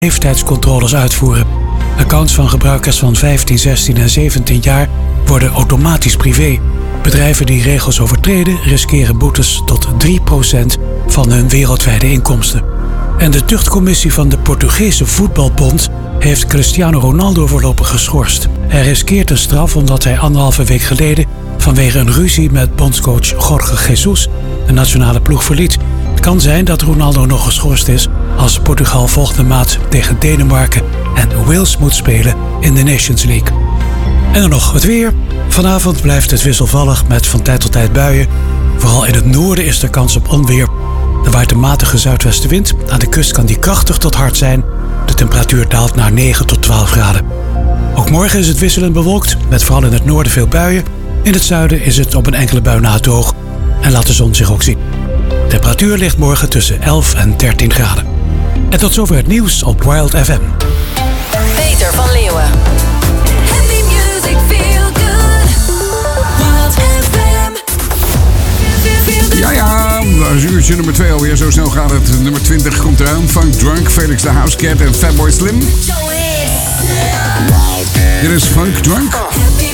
leeftijdscontroles uitvoeren. Accounts van gebruikers van 15, 16 en 17 jaar worden automatisch privé. Bedrijven die regels overtreden riskeren boetes tot 3% van hun wereldwijde inkomsten. En de tuchtcommissie van de Portugese Voetbalbond heeft Cristiano Ronaldo voorlopig geschorst. Hij riskeert een straf omdat hij 1,5 week geleden vanwege een ruzie met bondscoach Jorge Jesus de nationale ploeg verliet. Het kan zijn dat Ronaldo nog geschorst is als Portugal volgende maand tegen Denemarken en Wales moet spelen in de Nations League. En dan nog het weer. Vanavond blijft het wisselvallig met van tijd tot tijd buien. Vooral in het noorden is er kans op onweer. Er waait een matige zuidwestenwind. Aan de kust kan die krachtig tot hard zijn. De temperatuur daalt naar 9 tot 12 graden. Ook morgen is het wisselend bewolkt, met vooral in het noorden veel buien. In het zuiden is het op een enkele bui na droog en laat de zon zich ook zien. De temperatuur ligt morgen tussen 11 en 13 graden. En tot zover het nieuws op Wild FM. Peter van Leeuwen. Happy music, feel good. Wild FM. Ja, dat is uurtje nummer 2 alweer. Zo snel gaat het. Nummer 20 komt eraan. Funk Drunk, Felix the Housecat en Fatboy Slim. Dit is Funk Drunk.